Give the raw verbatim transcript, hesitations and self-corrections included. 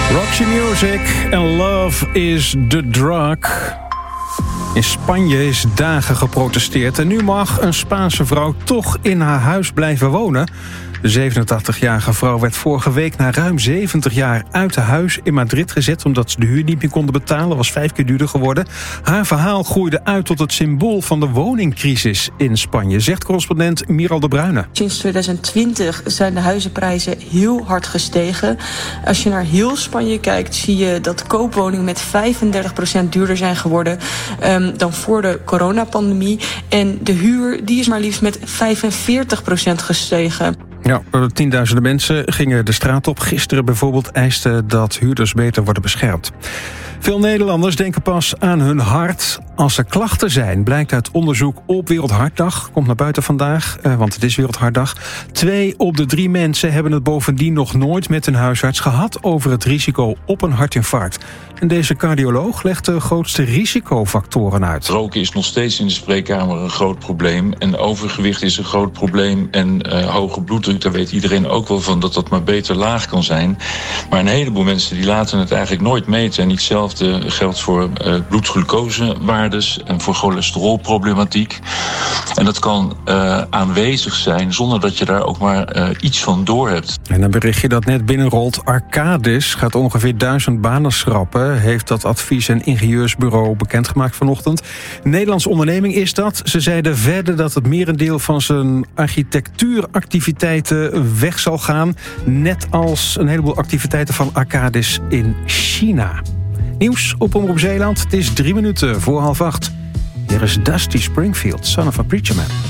Roxy Music en Love is the Drug. In Spanje is dagen geprotesteerd en nu mag een Spaanse vrouw toch in haar huis blijven wonen. De zevenentachtigjarige vrouw werd vorige week na ruim zeventig jaar uit huis in Madrid gezet omdat ze de huur niet meer konden betalen. Was vijf keer duurder geworden. Haar verhaal groeide uit tot het symbool van de woningcrisis in Spanje, zegt correspondent Miral de Bruyne. Sinds twintig twintig zijn de huizenprijzen heel hard gestegen. Als je naar heel Spanje kijkt, zie je dat koopwoningen met vijfendertig procent duurder zijn geworden um, dan voor de coronapandemie. En de huur die is maar liefst met vijfenveertig procent gestegen. Ja, tienduizenden mensen gingen de straat op. Gisteren bijvoorbeeld eisten dat huurders beter worden beschermd. Veel Nederlanders denken pas aan hun hart als er klachten zijn. Blijkt uit onderzoek op Wereldhartdag. Komt naar buiten vandaag, want het is Wereldhartdag. Twee op de drie mensen hebben het bovendien nog nooit met een huisarts gehad over het risico op een hartinfarct. En deze cardioloog legt de grootste risicofactoren uit. Roken is nog steeds in de spreekkamer een groot probleem. En overgewicht is een groot probleem. En uh, hoge bloeddruk, daar weet iedereen ook wel van dat dat maar beter laag kan zijn. Maar een heleboel mensen die laten het eigenlijk nooit meten. En hetzelfde geldt voor uh, bloedglucosewaardes en voor cholesterolproblematiek. En dat kan uh, aanwezig zijn zonder dat je daar ook maar uh, iets van door hebt. En een berichtje dat net binnenrolt. Arcadis gaat ongeveer duizend banen schrappen, heeft dat advies- en ingenieursbureau bekendgemaakt vanochtend. Een Nederlandse onderneming is dat. Ze zeiden verder dat het merendeel van zijn architectuuractiviteiten weg zal gaan. Net als een heleboel activiteiten van Arcadis in China. Nieuws op Omroep Zeeland. Het is drie minuten voor half acht. Hier is Dusty Springfield, Son of a Preacher Man.